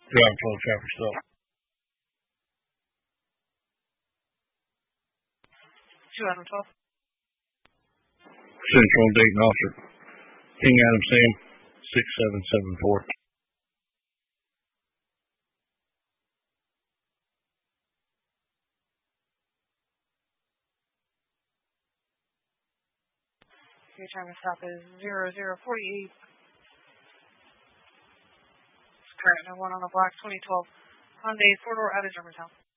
Ground floor traffic stop. Item 12. Central Dayton officer. King Adam Sam, 6774. Your time to stop is 0048. Current no one on the block, 2012 Hyundai 4-door out of Germantown.